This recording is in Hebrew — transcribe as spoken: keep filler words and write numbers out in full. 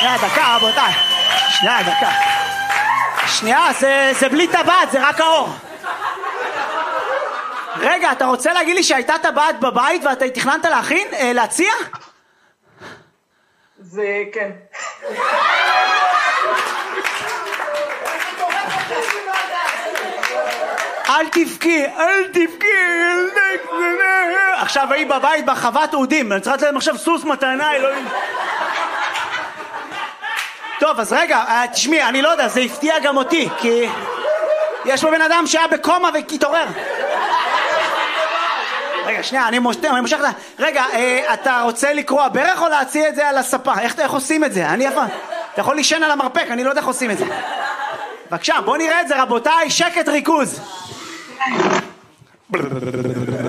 שנייה, דקה, רבותיי. שנייה, דקה. שנייה, זה, זה בלי טבעת, זה רק האור. רגע, אתה רוצה להגיד לי שהייתה טבעת בבית ואתה תכננת להכין, אה, להציע? זה כן. אל תבכי, אל תבכי. עכשיו היא בבית בחוות אודים, אני צריכה להם עכשיו סוס מתנה, אלוהים. טוב, אז רגע, תשמעי, אני לא יודע, זה הפתיע גם אותי, כי יש פה בן אדם שהיה בקומה והתעורר. רגע, שנייה, אני מושך, אני מושך, רגע, אתה רוצה לקרוא ברך או להציע את זה על הספה? איך, איך עושים את זה? אני יפה. אתה יכול לישן על המרפק, אני לא יודע איך עושים את זה. בבקשה, בוא נראה את זה, רבותיי, שקט ריכוז.